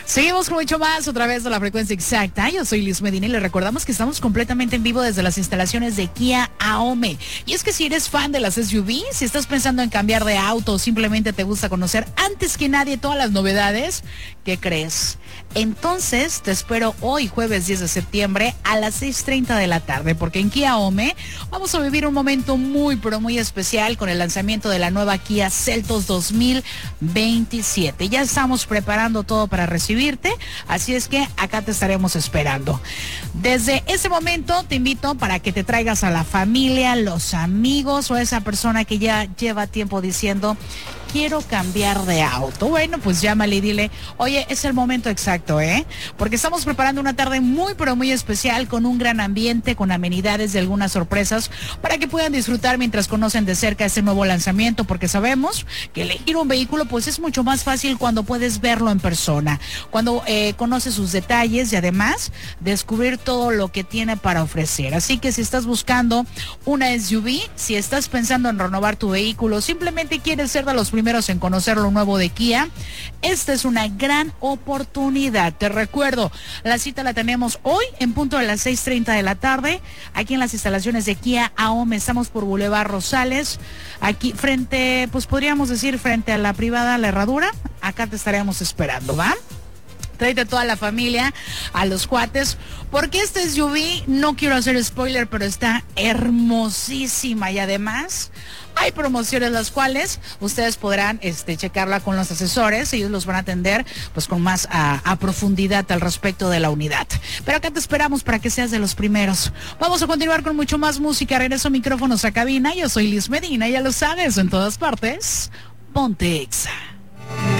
Seguimos con mucho más a través de la frecuencia exacta. Yo soy Liz Medina y le recordamos que estamos completamente en vivo desde las instalaciones de Kia Ahome. Y es que si eres fan de las SUV, si estás pensando en cambiar de auto o simplemente te gusta conocer antes que nadie todas las novedades, ¿qué crees? Entonces te espero hoy, jueves 10 de septiembre a las 6:30 de la tarde, porque en Kia Ahome vamos a vivir un momento muy, pero muy especial con el lanzamiento de la nueva Kia Seltos 2027. Ya estamos preparando todo para recibirte, así es que acá te estaremos esperando. Desde ese momento te invito para que te traigas a la familia, los amigos o esa persona que ya lleva tiempo diciendo: quiero cambiar de auto. Bueno, pues llámale y dile: oye, es el momento exacto, porque estamos preparando una tarde muy, pero muy especial, con un gran ambiente, con amenidades y algunas sorpresas para que puedan disfrutar mientras conocen de cerca este nuevo lanzamiento, porque sabemos que elegir un vehículo pues es mucho más fácil cuando puedes verlo en persona, cuando conoces sus detalles y además descubrir todo lo que tiene para ofrecer. Así que si estás buscando una SUV, si estás pensando en renovar tu vehículo, simplemente quieres ser de los primeros en conocer lo nuevo de Kia, esta es una gran oportunidad. Te recuerdo, la cita la tenemos hoy en punto de las 6:30 de la tarde, aquí en las instalaciones de Kia Ahome. Estamos por Boulevard Rosales, aquí frente, pues podríamos decir frente a la privada La Herradura. Acá te estaremos esperando, ¿va? Tráete toda la familia, a los cuates, porque este SUV, no quiero hacer spoiler, pero está hermosísima y además hay promociones las cuales ustedes podrán checarla con los asesores. Ellos los van a atender pues con más a profundidad al respecto de la unidad. Pero acá te esperamos para que seas de los primeros. Vamos a continuar con mucho más música. Regreso micrófonos a cabina. Yo soy Liz Medina, ya lo sabes, en todas partes. Ponte Exa.